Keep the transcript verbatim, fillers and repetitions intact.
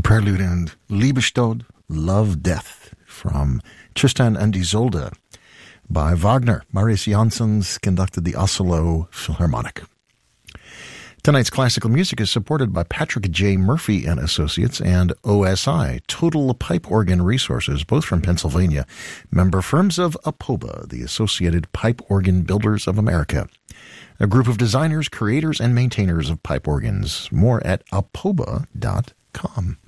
Prelude and Liebestod, Love, Death, from Tristan and Isolde by Wagner. Marius Jansons conducted the Oslo Philharmonic. Tonight's classical music is supported by Patrick J. Murphy and Associates and O S I, Total Pipe Organ Resources, both from Pennsylvania, member firms of APOBA, the Associated Pipe Organ Builders of America, a group of designers, creators, and maintainers of pipe organs. More at apoba dot com.